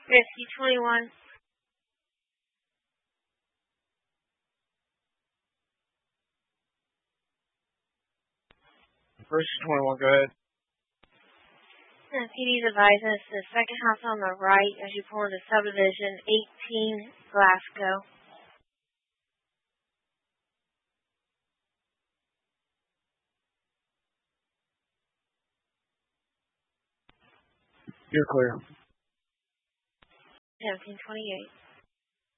Rescue 21. Rescue 21, go ahead. PD's advising us the second house on the right as you pull into subdivision 18 Glasgow. You're clear. 1728.